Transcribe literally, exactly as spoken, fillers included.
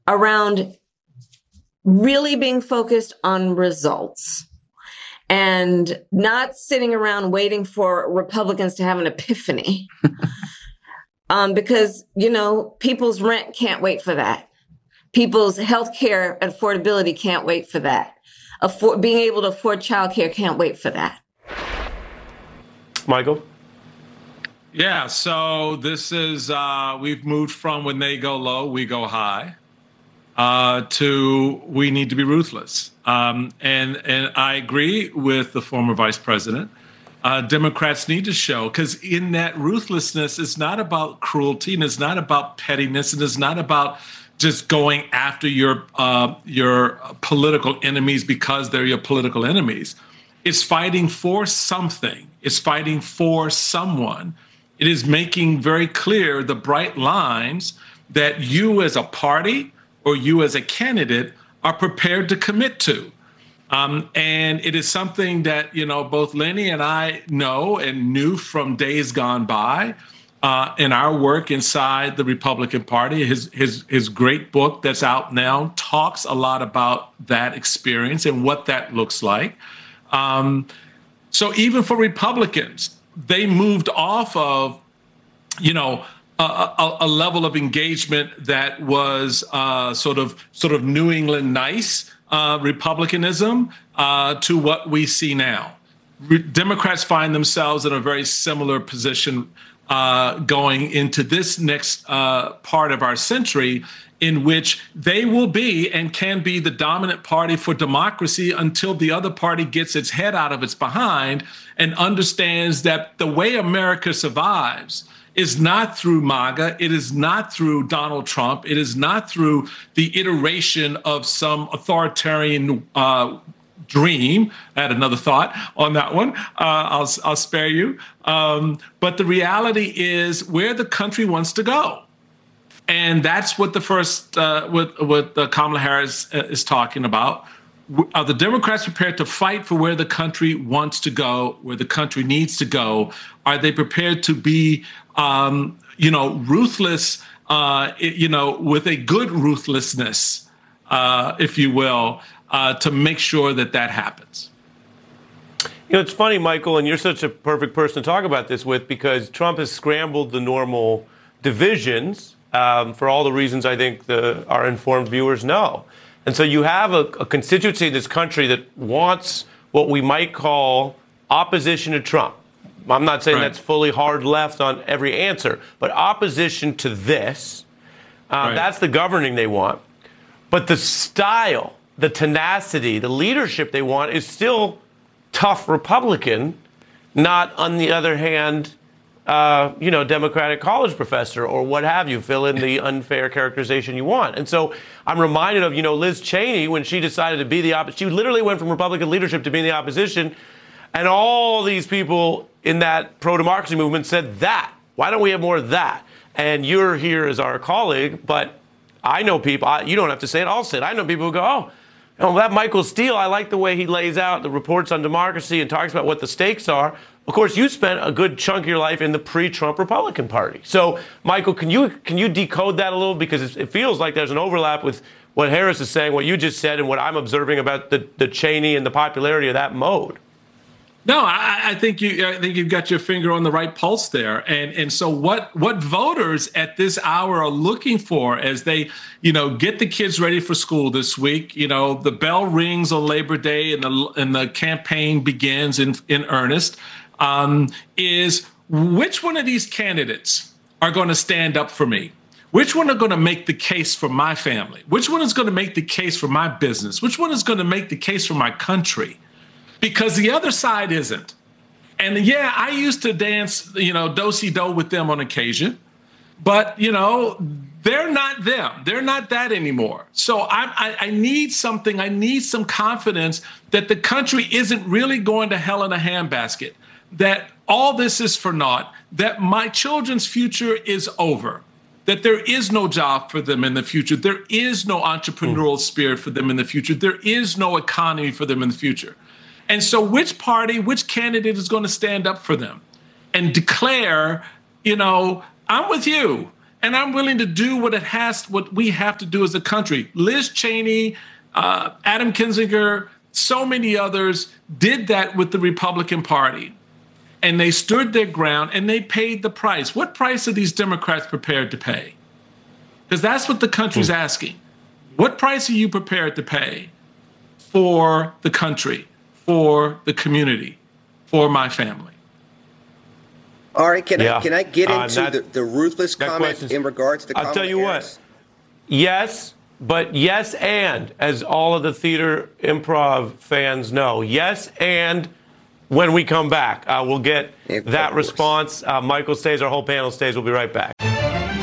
around really being focused on results and not sitting around waiting for Republicans to have an epiphany. um, because, you know, people's rent can't wait for that. People's healthcare affordability can't wait for that. Afford, being able to afford childcare can't wait for that. Michael? Yeah, so this is, uh, we've moved from when they go low, we go high, uh, to we need to be ruthless. Um, and, and I agree with the former vice president. Uh, Democrats need to show, because in that ruthlessness, it's not about cruelty, and it's not about pettiness, and it's not about just going after your uh, your political enemies because they're your political enemies. It's fighting for something. It's fighting for someone. It is making very clear the bright lines that you as a party or you as a candidate are prepared to commit to. Um, and it is something that, you know, both Lenny and I know and knew from days gone by uh, in our work inside the Republican Party. His, his, his great book that's out now talks a lot about that experience and what that looks like. Um, so even for Republicans, they moved off of, you know, a, a, a level of engagement that was uh, sort of sort of New England nice uh, Republicanism uh, to what we see now. Re- Democrats find themselves in a very similar position uh, going into this next uh, part of our century, in which they will be and can be the dominant party for democracy until the other party gets its head out of its behind and understands that the way America survives is not through MAGA. It is not through Donald Trump. It is not through the iteration of some authoritarian uh, dream. I had another thought on that one. Uh, I'll, I'll spare you. Um, but the reality is where the country wants to go. And that's what the first, uh, what, what uh, Kamala Harris uh, is talking about. Are the Democrats prepared to fight for where the country wants to go, where the country needs to go? Are they prepared to be, um, you know, ruthless, uh, you know, with a good ruthlessness, uh, if you will, uh, to make sure that that happens? You know, it's funny, Michael, and you're such a perfect person to talk about this with, because Trump has scrambled the normal divisions um, for all the reasons I think the, our informed viewers know. And so you have a, a constituency in this country that wants what we might call opposition to Trump. I'm not saying right. that's fully hard left on every answer, but opposition to this, uh, right. that's the governing they want. But the style, the tenacity, the leadership they want is still tough Republican, not, on the other hand, Uh, you know, Democratic college professor or what have you, fill in the unfair characterization you want. And so I'm reminded of, you know, Liz Cheney, when she decided to be the opposition. She literally went from Republican leadership to being the opposition. And all these people in that pro-democracy movement said that. Why don't we have more of that? And you're here as our colleague, but I know people, I, you don't have to say it, I'll say it. I know people who go, oh, you know, that Michael Steele, I like the way he lays out the reports on democracy and talks about what the stakes are. Of course, you spent a good chunk of your life in the pre-Trump Republican Party. So, Michael, can you can you decode that a little? Because it feels like there's an overlap with what Harris is saying, what you just said, and what I'm observing about the, the Cheney and the popularity of that mode. No, I, I think you I think you've got your finger on the right pulse there. And and so what what voters at this hour are looking for as they, you know, get the kids ready for school this week, you know, the bell rings on Labor Day and the and the campaign begins in, in earnest. Um, is which one of these candidates are going to stand up for me? Which one are going to make the case for my family? Which one is going to make the case for my business? Which one is going to make the case for my country? Because the other side isn't. And yeah, I used to dance, you know, do-si-do with them on occasion, but, you know, they're not them. They're not that anymore. So I, I, I need something. I need some confidence that the country isn't really going to hell in a handbasket, that all this is for naught, that my children's future is over, that there is no job for them in the future. There is no entrepreneurial spirit for them in the future. There is no economy for them in the future. And so which party, which candidate is going to stand up for them and declare, you know, I'm with you. and I'm willing to do what it has, what we have to do as a country. Liz Cheney, uh, Adam Kinzinger, so many others did that with the Republican Party. And they stood their ground and they paid the price. What price are these Democrats prepared to pay? Because that's what the country's mm. asking. What price are you prepared to pay for the country, for the community, for my family? Ari, can yeah. I can I get uh, into that, the, the ruthless comment in regards to I'll tell you Harris? what. Yes, but yes and, as all of the theater improv fans know, yes and when we come back, uh, we'll get yeah, that response. Uh, Michael stays, our whole panel stays. We'll be right back.